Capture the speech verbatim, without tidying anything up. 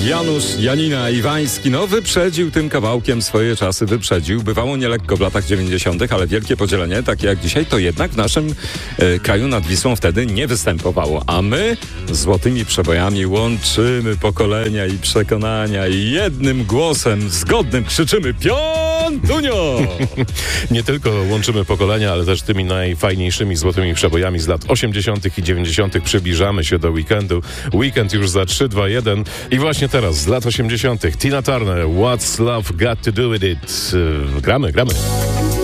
Janusz Janina Iwański, no wyprzedził tym kawałkiem swoje czasy, wyprzedził. Bywało nielekko w latach dziewięćdziesiątych, ale wielkie podzielenie, takie jak dzisiaj, to jednak w naszym e, kraju nad Wisłą wtedy nie występowało. A my złotymi przebojami łączymy pokolenia i przekonania i jednym głosem zgodnym krzyczymy Piątunio! Nie tylko łączymy pokolenia, ale też tymi najfajniejszymi złotymi przebojami z lat osiemdziesiątych i dziewięćdziesiątych przybliżamy się do weekendu. Weekend już za trzy, dwa, jeden i właśnie teraz z lat osiemdziesiątych Tina Turner, What's Love Got to Do With It? Gramy, gramy.